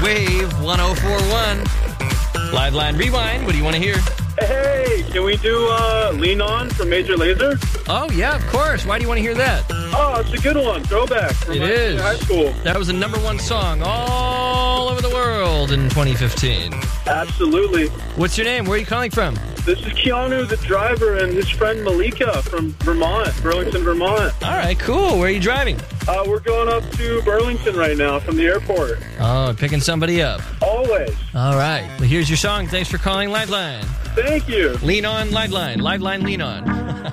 Wave 1041. Liveline Rewind, what do you want to hear? Hey, can we do Lean On from Major Lazer? Oh, yeah, of course. Why do you want to hear that? Oh, it's a good one. Throwback from It is. high school. That was the #1 song all over the world in 2015. Absolutely. What's your name? Where are you calling from? This is Keanu, the driver, and his friend Malika from Vermont, Burlington, Vermont. All right, cool. Where are you driving? We're going up to Burlington right now from the airport. Oh, picking somebody up. Always. All right. Well, here's your song. Thanks for calling Liveline. Thank you. Lean On, Liveline. Liveline, Lean On.